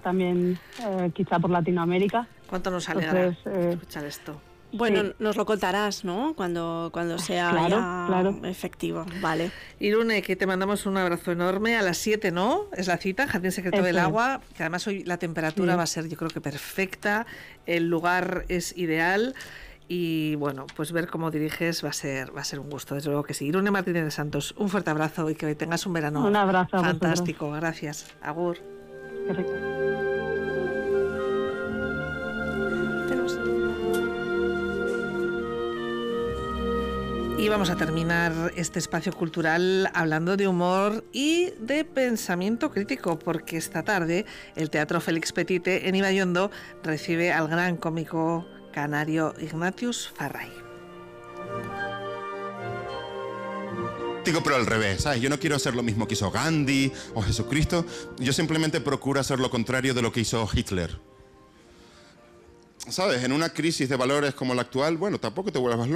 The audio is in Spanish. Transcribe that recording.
también quizá por Latinoamérica. ¿Cuánto nos alegra Entonces, escuchar esto? Bueno, sí. nos lo contarás, ¿no? Cuando sea Claro, ya claro. efectivo. Vale. Irune, que te mandamos un abrazo enorme. A las 7, ¿no? Es la cita, Jardín Secreto del Eso es. Agua, que además hoy la temperatura Sí. va a ser, yo creo que perfecta, el lugar es ideal y bueno, pues ver cómo diriges va a ser un gusto, desde luego que sí. Irune Martínez de Santos, un fuerte abrazo y que tengas un verano Un abrazo a vosotros. fantástico. Gracias. Agur. Qué rico. Y vamos a terminar este espacio cultural hablando de humor y de pensamiento crítico, porque esta tarde el Teatro Félix Petite en Ibaiondo recibe al gran cómico canario Ignatius Farray. Digo, pero al revés, ¿sabes? Yo no quiero hacer lo mismo que hizo Gandhi o Jesucristo. Yo simplemente procuro hacer lo contrario de lo que hizo Hitler. ¿Sabes? En una crisis de valores como la actual, bueno, tampoco te vuelvas loco.